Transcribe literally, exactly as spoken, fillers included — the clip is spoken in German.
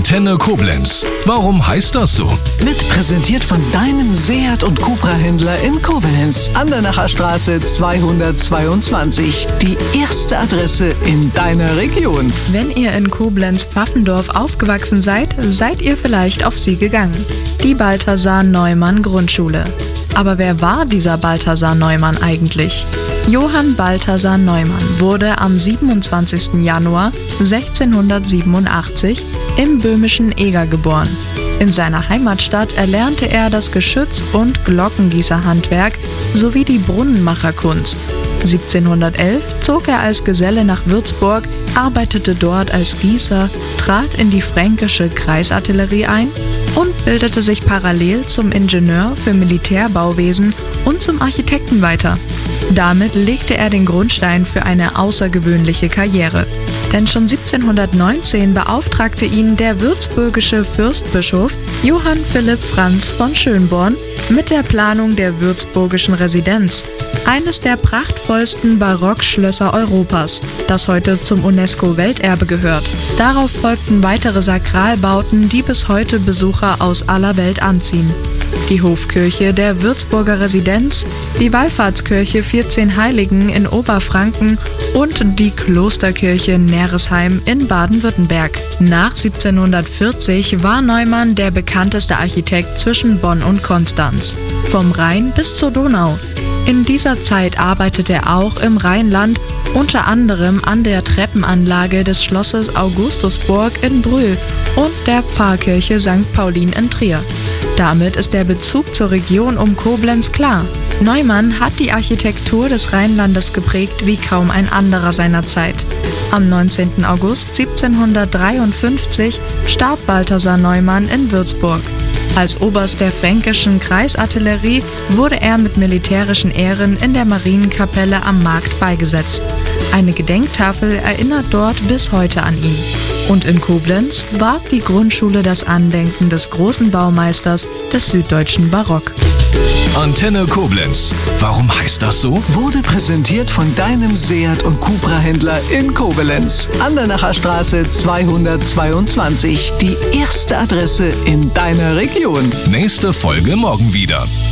Antenne Koblenz. Warum heißt das so? Wird präsentiert von deinem Seat und Cupra-Händler in Koblenz. Andernacher Straße zweihundertzweiundzwanzig. Die erste Adresse in deiner Region. Wenn ihr in Koblenz-Pfaffendorf aufgewachsen seid, seid ihr vielleicht auf sie gegangen. Die Balthasar Neumann Grundschule. Aber wer war dieser Balthasar Neumann eigentlich? Johann Balthasar Neumann wurde am siebenundzwanzigsten Januar sechzehnhundertsiebenundachtzig im böhmischen Eger geboren. In seiner Heimatstadt erlernte er das Geschütz- und Glockengießerhandwerk sowie die Brunnenmacherkunst. siebzehnhundertelf zog er als Geselle nach Würzburg, arbeitete dort als Gießer, trat in die fränkische Kreisartillerie ein und bildete sich parallel zum Ingenieur für Militärbauwesen und zum Architekten weiter. Damit legte er den Grundstein für eine außergewöhnliche Karriere. Denn schon siebzehnhundertneunzehn beauftragte ihn der würzburgische Fürstbischof Johann Philipp Franz von Schönborn mit der Planung der würzburgischen Residenz, eines der prachtvollsten Barockschlösser Europas, das heute zum UNESCO-Welterbe gehört. Darauf folgten weitere Sakralbauten, die bis heute Besucher aus aller Welt anziehen. Die Hofkirche der Würzburger Residenz, die Wallfahrtskirche vierzehn Heiligen in Oberfranken und die Klosterkirche Neresheim in Baden-Württemberg. Nach siebzehnhundertvierzig war Neumann der bekannteste Architekt zwischen Bonn und Konstanz, vom Rhein bis zur Donau. In dieser Zeit arbeitete er auch im Rheinland, unter anderem an der Treppenanlage des Schlosses Augustusburg in Brühl und der Pfarrkirche Sankt Paulin in Trier. Damit ist der Bezug zur Region um Koblenz klar. Neumann hat die Architektur des Rheinlandes geprägt wie kaum ein anderer seiner Zeit. Am neunzehnten August siebzehnhundertdreiundfünfzig starb Balthasar Neumann in Würzburg. Als Oberst der fränkischen Kreisartillerie wurde er mit militärischen Ehren in der Marienkapelle am Markt beigesetzt. Eine Gedenktafel erinnert dort bis heute an ihn. Und in Koblenz wahrt die Grundschule das Andenken des großen Baumeisters des süddeutschen Barock. Antenne Koblenz. Warum heißt das so? Wurde präsentiert von deinem Seat und Cupra-Händler in Koblenz. Andernacher Straße zweihundertzweiundzwanzig. Die erste Adresse in deiner Region. Nächste Folge morgen wieder.